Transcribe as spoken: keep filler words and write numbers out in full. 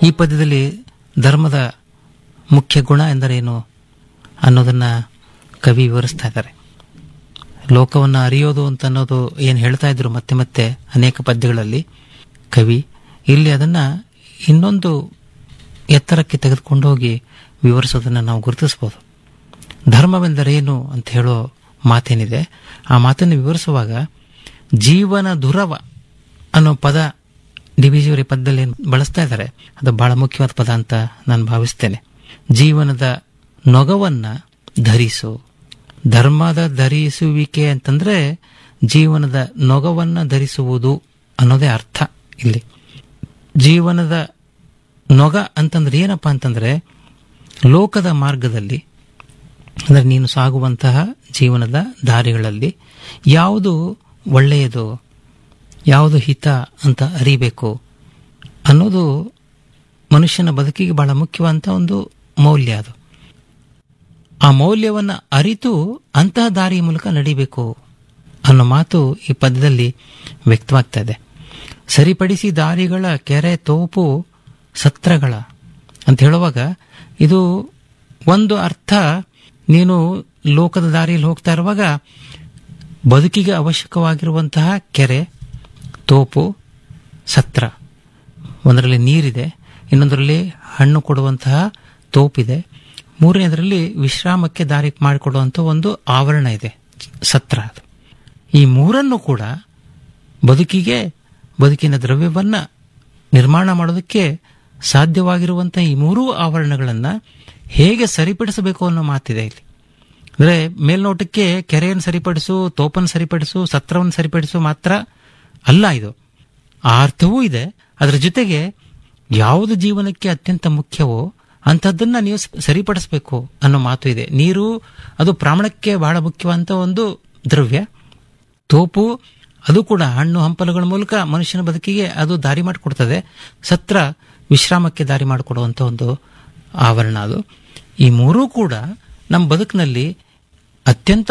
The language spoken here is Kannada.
ಈ ಪದ್ಯದಲ್ಲಿ ಧರ್ಮದ ಮುಖ್ಯ ಗುಣ ಎಂದರೇನು ಅನ್ನೋದನ್ನ ಕವಿ ವಿವರಿಸ್ತಾ ಇದ್ದಾರೆ. ಲೋಕವನ್ನು ಅರಿಯೋದು ಅಂತ ಅನ್ನೋದು ಏನು ಹೇಳ್ತಾ ಇದ್ರು ಮತ್ತೆ ಮತ್ತೆ ಅನೇಕ ಪದ್ಯಗಳಲ್ಲಿ ಕವಿ, ಇಲ್ಲಿ ಅದನ್ನ ಇನ್ನೊಂದು ಎತ್ತರಕ್ಕೆ ತೆಗೆದುಕೊಂಡೋಗಿ ವಿವರಿಸೋದನ್ನು ನಾವು ಗುರುತಿಸಬಹುದು. ಧರ್ಮವೆಂದರೇನು ಅಂತ ಹೇಳೋ ಮಾತೇನಿದೆ, ಆ ಮಾತನ್ನು ವಿವರಿಸುವಾಗ ಜೀವನ ದುರವ ಅನ್ನೋ ಪದ ಡಿ ವಿ ಜಿಯವರ ಪದದಲ್ಲಿ ಬಳಸ್ತಾ ಇದ್ದಾರೆ. ಅದು ಬಹಳ ಮುಖ್ಯವಾದ ಪದ ಅಂತ ನಾನು ಭಾವಿಸ್ತೇನೆ. ಜೀವನದ ನೊಗವನ್ನ ಧರಿಸು. ಧರ್ಮದ ಧರಿಸುವಿಕೆ ಅಂತಂದ್ರೆ ಜೀವನದ ನೊಗವನ್ನ ಧರಿಸುವುದು ಅನ್ನೋದೇ ಅರ್ಥ. ಇಲ್ಲಿ ಜೀವನದ ನೊಗ ಅಂತಂದ್ರೆ ಏನಪ್ಪಾ ಅಂತಂದ್ರೆ ಲೋಕದ ಮಾರ್ಗದಲ್ಲಿ, ಅಂದ್ರೆ ನೀನು ಸಾಗುವಂತಹ ಜೀವನದ ದಾರಿಗಳಲ್ಲಿ ಯಾವುದು ಒಳ್ಳೆಯದು, ಯಾವುದು ಹಿತ ಅಂತ ಅರಿಬೇಕು ಅನ್ನೋದು ಮನುಷ್ಯನ ಬದುಕಿಗೆ ಬಹಳ ಮುಖ್ಯವಾದಂಥ ಒಂದು ಮೌಲ್ಯ. ಅದು ಆ ಮೌಲ್ಯವನ್ನು ಅರಿತು ಅಂತಹ ದಾರಿಯ ಮೂಲಕ ನಡಿಬೇಕು ಅನ್ನೋ ಮಾತು ಈ ಪದ್ಯದಲ್ಲಿ ವ್ಯಕ್ತವಾಗ್ತಾ ಇದೆ. ಸರಿಪಡಿಸಿ ದಾರಿಗಳ ಕೆರೆ ತೋಪು ಸತ್ರಗಳ ಅಂತ ಹೇಳುವಾಗ ಇದು ಒಂದು ಅರ್ಥ. ನೀನು ಲೋಕದ ದಾರಿಯಲ್ಲಿ ಹೋಗ್ತಾ ಇರುವಾಗ ಬದುಕಿಗೆ ಅವಶ್ಯಕವಾಗಿರುವಂತಹ ಕೆರೆ, ತೋಪು, ಸತ್ರ, ಒಂದರಲ್ಲಿ ನೀರಿದೆ, ಇನ್ನೊಂದರಲ್ಲಿ ಹಣ್ಣು ಕೊಡುವಂತಹ ತೋಪಿದೆ, ಮೂರನೇದರಲ್ಲಿ ವಿಶ್ರಾಮಕ್ಕೆ ದಾರಿ ಮಾಡಿಕೊಡುವಂಥ ಒಂದು ಆವರಣ ಇದೆ, ಸತ್ರ. ಅದು ಈ ಮೂರನ್ನು ಕೂಡ ಬದುಕಿಗೆ, ಬದುಕಿನ ದ್ರವ್ಯವನ್ನ ನಿರ್ಮಾಣ ಮಾಡೋದಕ್ಕೆ ಸಾಧ್ಯವಾಗಿರುವಂಥ ಈ ಮೂರೂ ಆವರಣಗಳನ್ನು ಹೇಗೆ ಸರಿಪಡಿಸಬೇಕು ಅನ್ನೋ ಮಾತಿದೆ ಇಲ್ಲಿ. ಅಂದರೆ ಮೇಲ್ನೋಟಕ್ಕೆ ಕೆರೆಯನ್ನು ಸರಿಪಡಿಸು, ತೋಪನ್ನು ಸರಿಪಡಿಸು, ಸತ್ರವನ್ನು ಸರಿಪಡಿಸು ಮಾತ್ರ ಅಲ್ಲ, ಇದು ಆ ಅರ್ಥವೂ ಇದೆ. ಅದರ ಜೊತೆಗೆ ಯಾವುದು ಜೀವನಕ್ಕೆ ಅತ್ಯಂತ ಮುಖ್ಯವೋ ಅಂಥದ್ದನ್ನ ನೀವು ಸರಿಪಡಿಸಬೇಕು ಅನ್ನೋ ಮಾತು ಇದೆ. ನೀರು ಅದು ಪ್ರಾಣಕ್ಕೆ ಬಹಳ ಮುಖ್ಯವಾದಂಥ ಒಂದು ದ್ರವ್ಯ. ತೋಪು ಅದು ಕೂಡ ಹಣ್ಣು ಹಂಪಲುಗಳ ಮೂಲಕ ಮನುಷ್ಯನ ಬದುಕಿಗೆ ಅದು ದಾರಿ ಮಾಡಿಕೊಡ್ತದೆ. ಸತ್ರ ವಿಶ್ರಾಮಕ್ಕೆ ದಾರಿ ಮಾಡಿಕೊಡುವಂಥ ಒಂದು ಆವರಣ ಅದು. ಈ ಮೂರೂ ಕೂಡ ನಮ್ಮ ಬದುಕಿನಲ್ಲಿ ಅತ್ಯಂತ